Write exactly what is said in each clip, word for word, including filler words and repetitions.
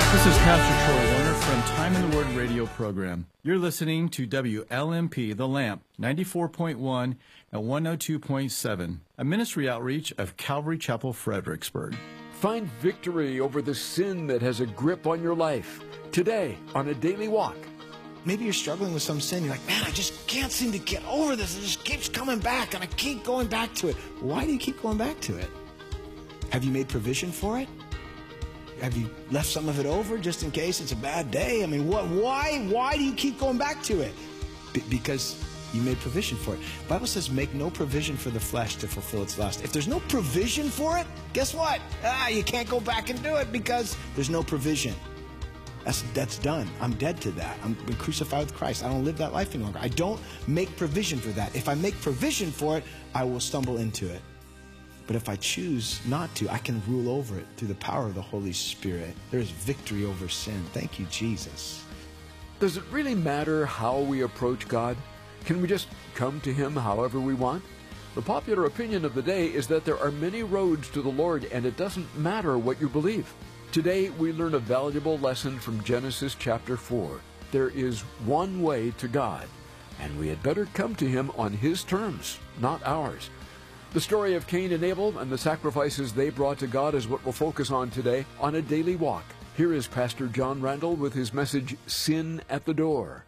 This is Pastor Troy Warner from Time in the Word radio program. You're listening to W L M P The Lamp, ninety-four point one and one oh two point seven, a ministry outreach of Calvary Chapel, Fredericksburg. Find victory over the sin that has a grip on your life today on A Daily Walk. Maybe you're struggling with some sin. You're like, man, I just can't seem to get over this. It just keeps coming back, and I keep going back to it. Why do you keep going back to it? Have you made provision for it? Have you left some of it over just in case it's a bad day? I mean, what? Why? Why do you keep going back to it? Be- because you made provision for it. The Bible says, make no provision for the flesh to fulfill its lust. If there's no provision for it, guess what? Ah, you can't go back and do it because there's no provision. That's, that's done. I'm dead to that. I'm been crucified with Christ. I don't live that life any longer. I don't make provision for that. If I make provision for it, I will stumble into it. But if I choose not to, I can rule over it through the power of the Holy Spirit. There is victory over sin. Thank you, Jesus. Does it really matter how we approach God? Can we just come to Him however we want? The popular opinion of the day is that there are many roads to the Lord, and it doesn't matter what you believe. Today, we learn a valuable lesson from Genesis chapter four. There is one way to God, and we had better come to Him on His terms, not ours. The story of Cain and Abel and the sacrifices they brought to God is what we'll focus on today on A Daily Walk. Here is Pastor John Randall with his message, Sin at the Door.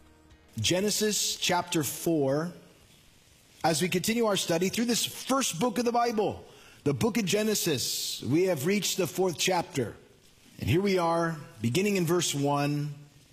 Genesis chapter four. As we continue our study through this first book of the Bible, the book of Genesis, we have reached the fourth chapter. And here we are, beginning in verse one.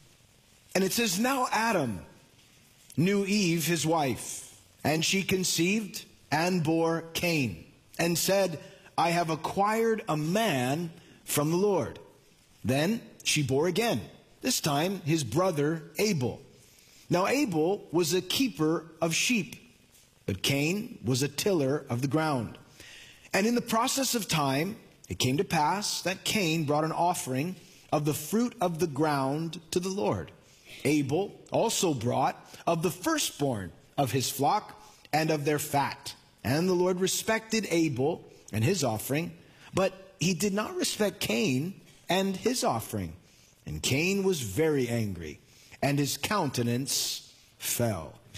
And it says, now Adam knew Eve, his wife, and she conceived and bore Cain, and said, I have acquired a man from the Lord. Then she bore again, this time his brother Abel. Now Abel was a keeper of sheep, but Cain was a tiller of the ground. And in the process of time, it came to pass that Cain brought an offering of the fruit of the ground to the Lord. Abel also brought of the firstborn of his flock and of their fat. And the Lord respected Abel and his offering, but he did not respect Cain and his offering. And Cain was very angry, and his countenance fell.